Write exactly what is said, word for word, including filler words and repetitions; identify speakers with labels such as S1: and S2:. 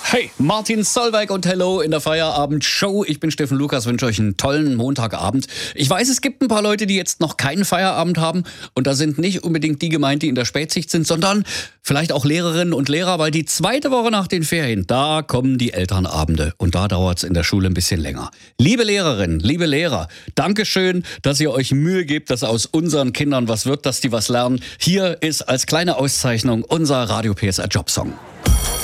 S1: Hey, Martin Solveig und Hello in der Feierabendshow. Ich bin Steffen Lukas, wünsche euch einen tollen Montagabend. Ich weiß, es gibt ein paar Leute, die jetzt noch keinen Feierabend haben. Und da sind nicht unbedingt die gemeint, die in der Spätschicht sind, sondern vielleicht auch Lehrerinnen und Lehrer, weil die zweite Woche nach den Ferien, da kommen die Elternabende. Und da dauert es in der Schule ein bisschen länger. Liebe Lehrerinnen, liebe Lehrer, Dankeschön, dass ihr euch Mühe gebt, dass aus unseren Kindern was wird, dass die was lernen. Hier ist als kleine Auszeichnung unser Radio P S R Jobsong.